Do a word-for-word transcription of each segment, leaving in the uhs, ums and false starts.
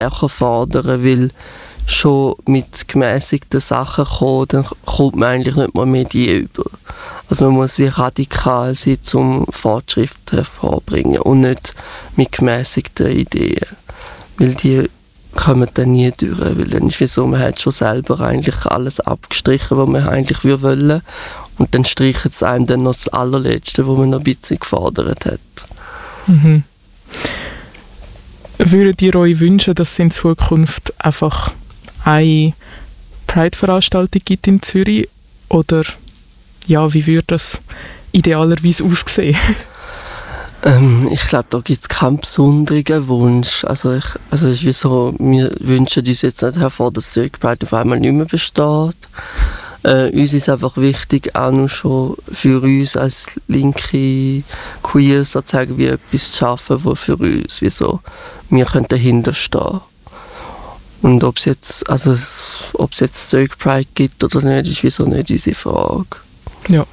stärker fordern, weil schon mit gemäßigten Sachen kommen, dann kommt man eigentlich nicht mehr Medien über. Also man muss wie radikal sein, um Fortschritt hervorbringen und nicht mit gemäßigten Ideen. Weil die kommen dann nie durch, weil dann ist wie so, man hat schon selber eigentlich alles abgestrichen, was man eigentlich wollen. Und dann streichen es einem dann noch das Allerletzte, was man noch ein bisschen gefordert hat. Mhm. Würdet ihr euch wünschen, dass es in Zukunft einfach eine Pride-Veranstaltung gibt in Zürich? Oder ja, wie würde das idealerweise aussehen? ähm, ich glaube, da gibt es keinen besonderen Wunsch. Also, ich, also es ist wie so, wir wünschen uns jetzt nicht hervor, dass Zürich Pride auf einmal nicht mehr besteht. Äh, uns ist einfach wichtig, auch noch schon für uns als linke Queer sozusagen wie etwas zu schaffen, wo für uns wie so, wir können dahinter stehen. Und ob es jetzt, also, ob es jetzt Zürich Pride gibt oder nicht, ist wieso nicht unsere Frage. Ja.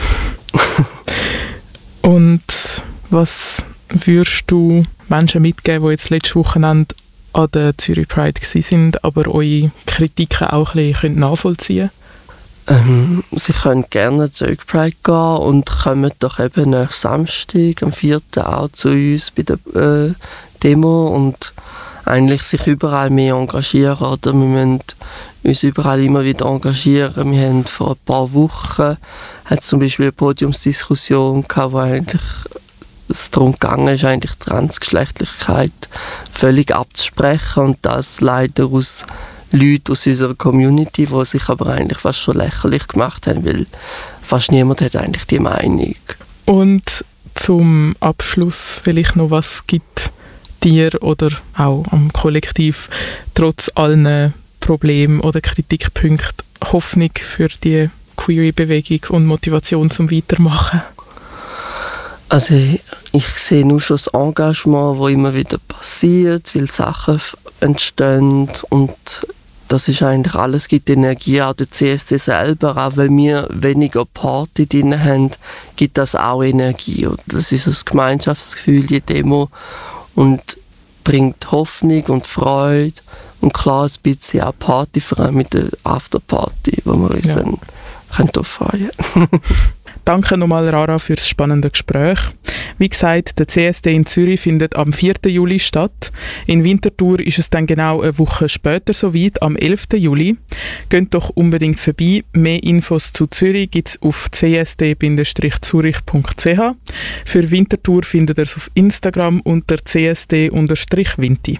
Und was würdest du Menschen mitgeben, die jetzt letztes Wochenende an der Zürich Pride waren, aber eure Kritiken auch ein bisschen nachvollziehen können? Ähm, sie können gerne zur Zürich Pride gehen und kommen doch eben nach Samstag, am vierten auch zu uns bei der äh, Demo und eigentlich sich überall mehr engagieren. Oder? Wir müssen uns überall immer wieder engagieren. Wir haben vor ein paar Wochen hat zum Beispiel eine Podiumsdiskussion gehabt, wo eigentlich es darum gegangen ist, eigentlich Transgeschlechtlichkeit völlig abzusprechen und das leider aus Leuten aus unserer Community, die sich aber eigentlich fast schon lächerlich gemacht haben, weil fast niemand hat eigentlich die Meinung. Und zum Abschluss vielleicht noch, was gibt dir oder auch am Kollektiv trotz allen Problemen oder Kritikpunkten Hoffnung für die Queer-Bewegung und Motivation zum Weitermachen? Also ich, ich sehe nur schon das Engagement, das immer wieder passiert, weil Sachen entstehen und das ist eigentlich alles, gibt Energie, auch der C S D selber, auch wenn wir weniger Party drin haben, gibt das auch Energie. Und das ist das Gemeinschaftsgefühl, die Demo, und bringt Hoffnung und Freude und klar ein bisschen auch Party, vor allem mit der Afterparty, wo wir uns ja. dann können freuen können. Danke nochmal, Rara, für das spannende Gespräch. Wie gesagt, der C S D in Zürich findet am vierten Juli statt. In Winterthur ist es dann genau eine Woche später soweit, am elften Juli. Geht doch unbedingt vorbei. Mehr Infos zu Zürich gibt es auf c s d zurich punkt c h. Für Winterthur findet ihr es auf Instagram unter c s d winti.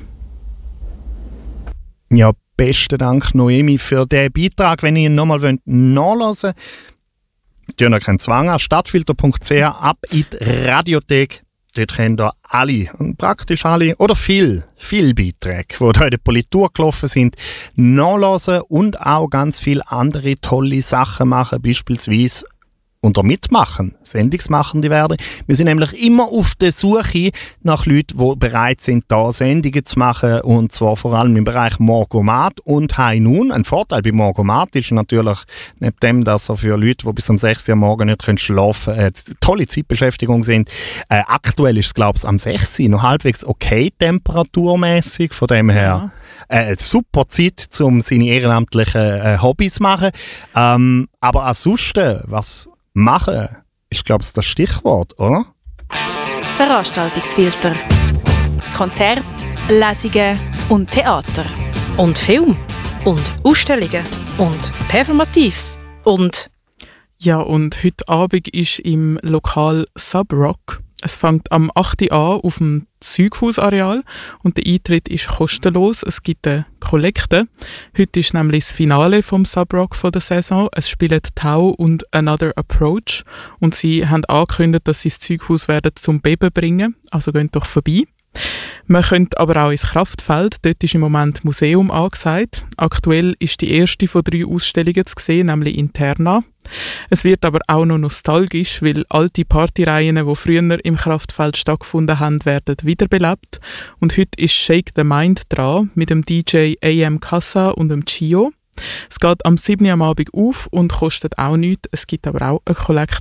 Ja, besten Dank, Noemi, für diesen Beitrag. Wenn ihr ihn nochmal nachhören wollt, tun ihr keinen Zwang an, stadtfilter punkt c h, ab in die Radiothek. Dort könnt ihr alle, praktisch alle, oder viele, viele Beiträge, die da in der Politur gelaufen sind, nachlesen und auch ganz viele andere tolle Sachen machen, beispielsweise unter Mitmachen, Sendungsmachende werden. Wir sind nämlich immer auf der Suche nach Leuten, die bereit sind, da Sendungen zu machen, und zwar vor allem im Bereich Morgomat und High Noon. Ein Vorteil bei Morgomat ist natürlich, neben dem, dass er für Leute, die bis um sechs Uhr morgens nicht schlafen können, äh, tolle Zeitbeschäftigung sind. Äh, aktuell ist es, glaube ich, am sechs Uhr noch halbwegs okay temperaturmäßig. Von dem her ja. äh, super Zeit, um seine ehrenamtlichen äh, Hobbys zu machen. Ähm, aber ansonsten, was machen ist, glaube ich, das Stichwort, oder? Veranstaltungsfilter. Konzert, Lesungen und Theater. Und Film. Und Ausstellungen. Und Performatives. Und... Ja, und heute Abend ist im Lokal Subrock. Es fängt am acht Uhr an auf dem Zeughausareal und der Eintritt ist kostenlos. Es gibt eine Kollekte. Heute ist nämlich das Finale vom Subrock von der Saison. Es spielen Tau und Another Approach und sie haben angekündigt, dass sie das Zeughaus werden zum Beben bringen. Also geht doch vorbei. Man könnte aber auch ins Kraftfeld. Dort ist im Moment Museum angesagt. Aktuell ist die erste von drei Ausstellungen zu sehen, nämlich Interna. Es wird aber auch noch nostalgisch, weil alte Partyreihen, die früher im Kraftfeld stattgefunden haben, werden wiederbelebt. Und heute ist Shake the Mind dran mit dem D J A M Casa und dem Chio. Es geht am siebten Uhr am Abend auf und kostet auch nichts. Es gibt aber auch eine Kollekte.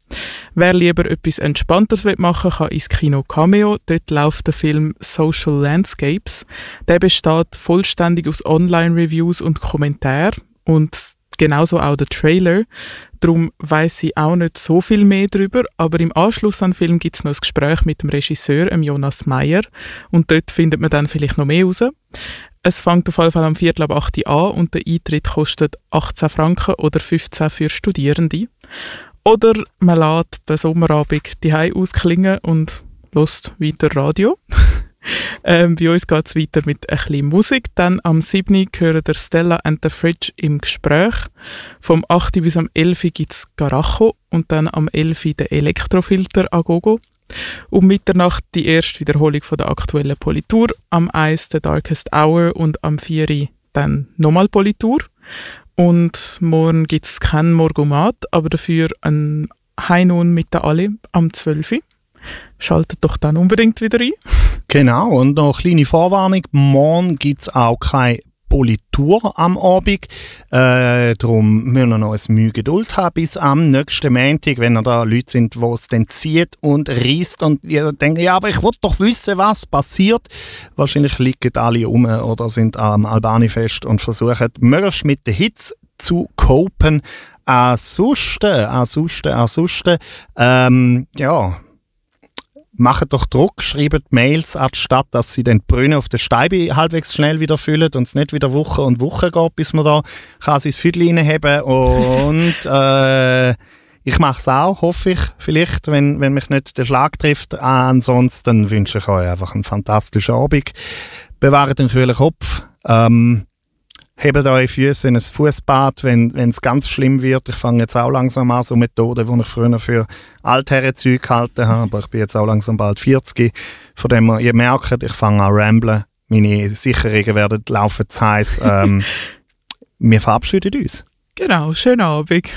Wer lieber etwas Entspanntes machen will, kann ins Kino Cameo. Dort läuft der Film Social Landscapes. Der besteht vollständig aus Online-Reviews und Kommentaren und genauso auch der Trailer. Darum weiss ich auch nicht so viel mehr darüber, aber im Anschluss an den Film gibt es noch ein Gespräch mit dem Regisseur, dem Jonas Meyer, und dort findet man dann vielleicht noch mehr raus. Es fängt auf jeden Fall am Viertel ab acht Uhr an und der Eintritt kostet achtzehn Franken oder fünfzehn für Studierende. Oder man lässt den Sommerabend die Hause ausklingen und hört weiter Radio. ähm, bei uns geht es weiter mit ein bisschen Musik. Dann am siebten hören der Stella and the Fridge im Gespräch. Vom achten bis am elften gibt es Garacho und dann am elften der Elektrofilter Agogo. Um Mitternacht die erste Wiederholung von der aktuellen Politur, am eins The Darkest Hour und am vier dann nochmal Politur. Und morgen gibt es keinen Morgomat, aber dafür ein High Noon mit der Ali am zwölften. Schaltet doch dann unbedingt wieder ein. Genau, und noch eine kleine Vorwarnung. Morgen gibt es auch keine Politur am Abend. Äh, darum müssen wir noch ein Mühe Geduld haben bis am nächsten Montag, wenn da Leute sind, die es dann zieht und reisst und ihr denkt, ja, aber ich will doch wissen, was passiert. Wahrscheinlich liegen alle rum oder sind am Albani-Fest und versuchen, möglichst mit den Hits zu copen. Ansonsten, ansonsten, ansonsten, ähm, ja, macht doch Druck, schreibt Mails anstatt, dass sie den Brunnen auf der Steibe halbwegs schnell wieder füllen und es nicht wieder Woche und Woche geht, bis man da kann sein Viertel reinheben. Und äh, ich mache es auch, hoffe ich, vielleicht, wenn, wenn mich nicht der Schlag trifft. Ansonsten wünsche ich euch einfach einen fantastischen Abend. Bewahrt den kühlen Kopf. Ähm, Hebt eure Füße in ein Fußbad, wenn es ganz schlimm wird. Ich fange jetzt auch langsam an, so Methoden, die ich früher für Altherrenzeug gehalten habe. Aber ich bin jetzt auch langsam bald vierzig. Von dem her, ihr merkt, ich fange an ramblen. Meine Sicherungen werden laufen zu heiss. Ähm, wir verabschieden uns. Genau, schönen Abend.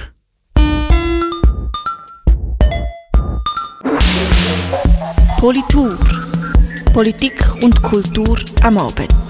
Politur. Politik und Kultur am Abend.